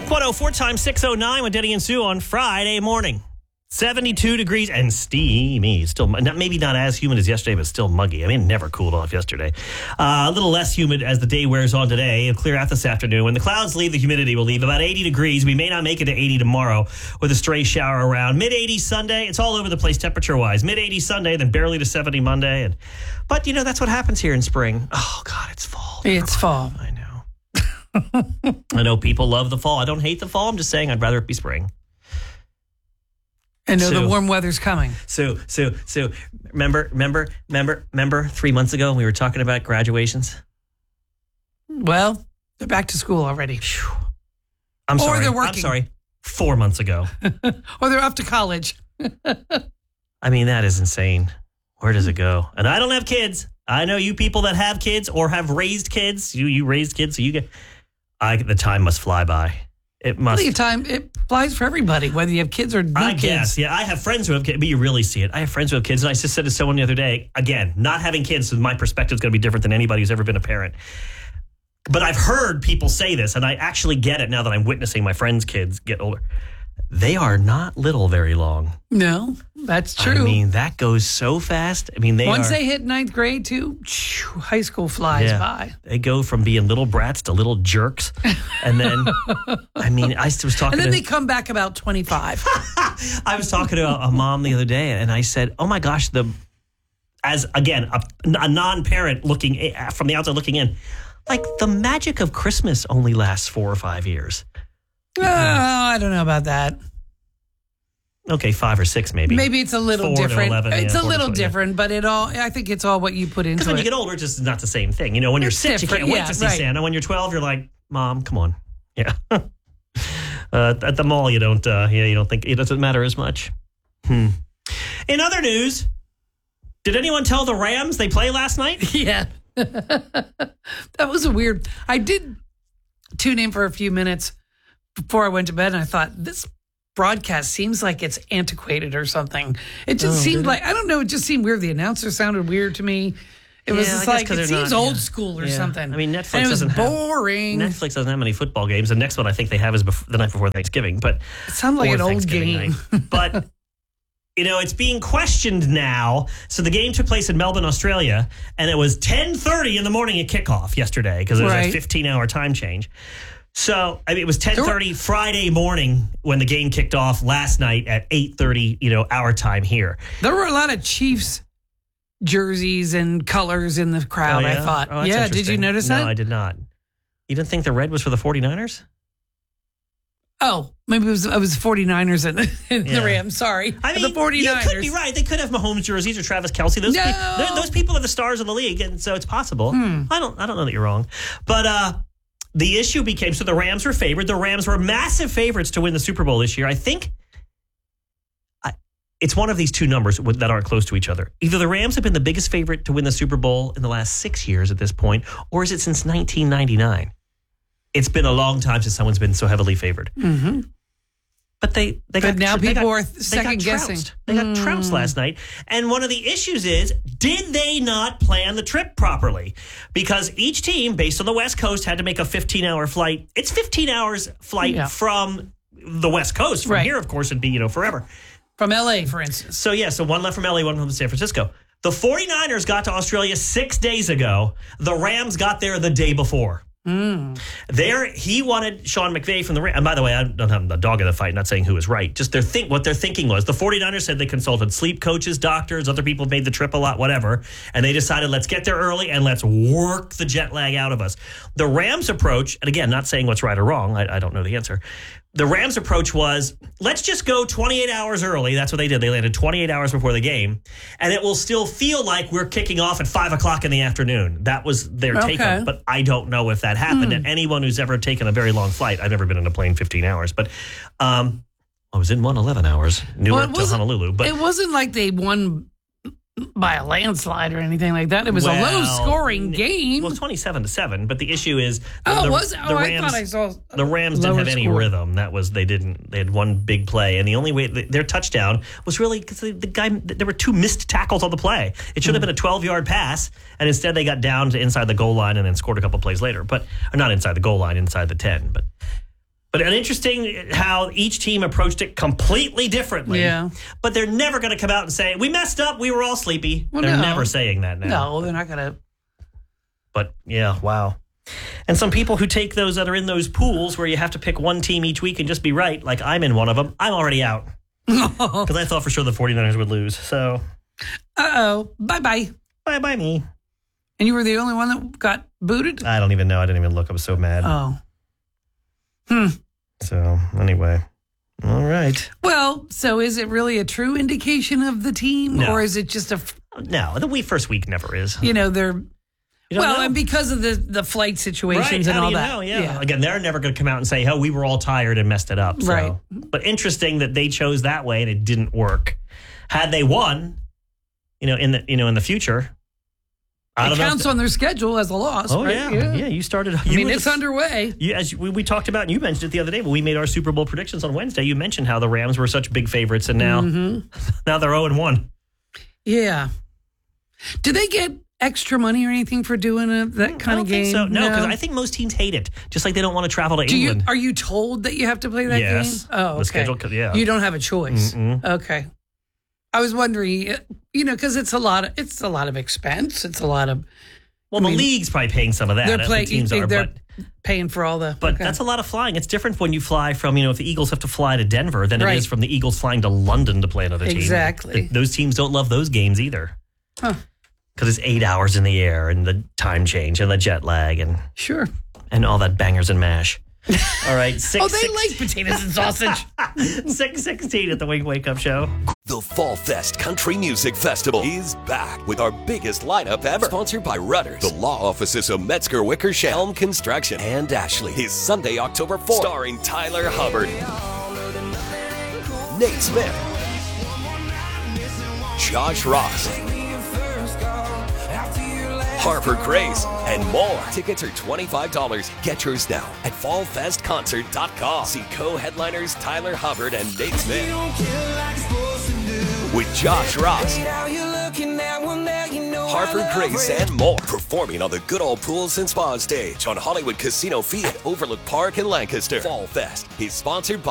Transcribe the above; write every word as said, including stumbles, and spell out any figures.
Blink one oh four times six oh nine with Denny and Sue on Friday morning. seventy-two degrees and steamy. Still, not, maybe not as humid as yesterday, but still muggy. I mean, it never cooled off yesterday. Uh, a little less humid as the day wears on today. It'll clear out this afternoon. When the clouds leave, the humidity will leave. About eighty degrees. We may not make it to eighty tomorrow with a stray shower around. mid eighties Sunday. It's all over the place temperature-wise. mid eighties Sunday, then barely to seventy Monday. And But, you know, that's what happens here in spring. Oh, God, it's fall. It's fall. I know. I know people love the fall. I don't hate the fall. I'm just saying I'd rather it be spring. I know So- the warm weather's coming. So, so, so, remember, remember, remember, remember three months ago when we were talking about graduations? Well, they're back to school already. Phew. I'm Or sorry. they're I'm working. sorry. Four months ago. Or they're off to college. I mean, that is insane. Where does it go? And I don't have kids. I know you people that have kids or have raised kids. You you raised kids, so you get. I the time must fly by. It I must. think time it flies for everybody, whether you have kids or no I kids. guess. Yeah, I have friends who have kids, but you really see it. I have friends who have kids, and I just said to someone the other day, again, not having kids, so my perspective is going to be different than anybody who's ever been a parent. But I've heard people say this, and I actually get it now that I'm witnessing my friends' kids get older. They are not little very long. No, that's true. I mean, that goes so fast. I mean, they Once are, they hit ninth grade, too, phew, high school flies Yeah. by. They go from being little brats to little jerks. And then, I mean, I was talking And then to... they come back about twenty-five. I was talking to a, a mom the other day, and I said, oh my gosh, the as, again, a, a non-parent looking in- from the outside looking in, like the magic of Christmas only lasts four or five years. Oh, I don't know about that. Okay, five or six maybe. Maybe it's a little Four to different. eleven, it's yeah, a four to little twelve, yeah. different, but it all. I think it's all what you put into Because when it. you get older, it's just not the same thing. You know, when you're It's six, you can't different, wait yeah, to see right. Santa. When you're twelve, you're like, Mom, come on. Yeah. uh, at the mall, you don't. Uh, yeah, you don't think it doesn't matter as much. Hmm. In other news, did anyone tell the Rams they play last night? Yeah. That was a weird. I did tune in for a few minutes before I went to bed, and I thought, this broadcast seems like it's antiquated or something. It just Oh, seemed did it? like, I don't know, it just seemed weird. The announcer sounded weird to me. It was Yeah, just I guess like, 'cause it they're seems not- old yeah. school or Yeah. something. I mean, Netflix and it was doesn't have- boring. Netflix doesn't have many football games. The next one I think they have is bef- the night before Thanksgiving. But It sounded like or an old Thanksgiving game. night. But, you know, it's being questioned now. So the game took place in Melbourne, Australia, and it was ten thirty in the morning at kickoff yesterday because it was Right. a fifteen-hour time change. So, I mean, it was ten thirty Friday morning when the game kicked off last night at eight thirty, you know, our time here. There were a lot of Chiefs jerseys and colors in the crowd, Oh, yeah? I thought. Oh, that's yeah, did you interesting. notice no, that? No, I did not. You didn't think the red was for the forty-niners? Oh, maybe it was, it was 49ers and, and Yeah. the Rams. Sorry. I mean, the 49ers. you could be right. They could have Mahomes jerseys or Travis Kelce. Those, No. pe- they're- those people are the stars of the league, and so it's possible. Hmm. I don't. I don't know that you're wrong, but uh, the issue became so the Rams were favored. The Rams were massive favorites to win the Super Bowl this year. I think I, it's one of these two numbers with- that aren't close to each other. Either the Rams have been the biggest favorite to win the Super Bowl in the last six years at this point, or is it since nineteen ninety-nine? It's been a long time since someone's been so heavily favored. Mm-hmm. But they, they But got now they people got- are they got second guessing. trounced. They got trounced last night. And one of the issues is, did they not plan the trip properly? Because each team, based on the West Coast, had to make a fifteen-hour flight. It's fifteen hours flight Yeah. from the West Coast. From Right. here, of course, it'd be, you know, forever. From L A, for instance. So, yeah, so one left from L A, one from San Francisco. The forty-niners got to Australia six days ago. The Rams got there the day before. Mm. There, he wanted Sean McVay from the Rams. And by the way, I don't have a dog in the fight, not saying who was right. Just their think, what their thinking was. The forty-niners said they consulted sleep coaches, doctors, other people made the trip a lot, whatever. And they decided, let's get there early and let's work the jet lag out of us. The Rams approach, and again, not saying what's right or wrong, I, I don't know the answer. The Rams approach was, let's just go twenty-eight hours early. That's what they did. They landed twenty-eight hours before the game. And it will still feel like we're kicking off at five o'clock in the afternoon. That was their take on Okay. it. But I don't know if that happened. And anyone who's ever taken a very long flight, I've never been in a plane fifteen hours. But um, I was in one eleven hours, Newark Well, it to wasn't- Honolulu. But It wasn't like they won by a landslide or anything like that. It was a Well, low-scoring game. well, twenty-seven to seven. But the issue is, the, oh, the, was it? the Oh, Rams, I thought I saw The Rams didn't lower have any score. rhythm. That was they didn't. They had one big play, and the only way their touchdown was really because the, the guy. There were two missed tackles on the play. It should have been a twelve-yard pass, and instead they got down to inside the goal line and then scored a couple plays later. But or not inside the goal line, inside the ten. But But an interesting how each team approached it completely differently. Yeah. But they're never going to come out and say, we messed up, we were all sleepy. Well, they're no. never saying that now. No, they're not going to. But yeah, wow. And some people who take those that are in those pools where you have to pick one team each week and just be right, like I'm in one of them, I'm already out. Because I thought for sure the 49ers would lose. So. Uh-oh. Bye-bye. Bye-bye me. And you were the only one that got booted? I don't even know. I didn't even look. I was so mad. Oh. Hmm. So, anyway. All right. Well, so is it really a true indication of the team? No. Or is it just a, No, the week, first week never is. you know, they're, You don't well, know. and because of the, the flight situations Right, and how all do you that. know? Yeah. Again, they're never going to come out and say, oh, we were all tired and messed it up. So. Right. But interesting that they chose that way and it didn't work. Had they won, you know, in the you know in the future, I It don't know. counts if- on their schedule as a loss, Oh right? yeah. yeah, You started. I You mean, were it's the- underway. You, as we, we talked about, and you mentioned it the other day when we made our Super Bowl predictions on Wednesday. You mentioned how the Rams were such big favorites, and now Mm-hmm. now they're zero and one. Yeah. Do they get extra money or anything for doing a, that kind I don't of game? think so. No, because I think most teams hate it. Just like they don't want to travel to Do you, England. are you told that you have to play that Yes. game? Oh, okay. The schedule, yeah. You don't have a choice. Mm-mm. Okay. I was wondering, you know, because it's a lot. Of, it's a lot of expense. It's a lot of. well, I the mean, league's probably paying some of that. They're the playing. teams are, They're but paying for all the. but okay. that's a lot of flying. It's different when you fly from, you know, if the Eagles have to fly to Denver than Right. it is from the Eagles flying to London to play another team. Exactly. Th- Those teams don't love those games either. Huh. Because it's eight hours in the air and the time change and the jet lag and Sure. and all that bangers and mash. All right, six. Oh, they like potatoes and sausage. six sixteen at the Wake Wake Up Show. The Fall Fest Country Music Festival is back with our biggest lineup ever. Sponsored by Rudders, the law offices of Metzger, Wickersham, Elm Construction, and Ashley. Is Sunday, October fourth. Starring Tyler Hubbard, Nate Smith, Josh Ross, Harper Grace, and more. Tickets are twenty-five dollars. Get yours now at fall fest concert dot com. See co-headliners Tyler Hubbard and Nate Smith. With Josh Ross, Harper Grace, and more. Performing on the Good Old Pools and Spa stage on Hollywood Casino Field, Overlook Park in Lancaster. Fall Fest is sponsored by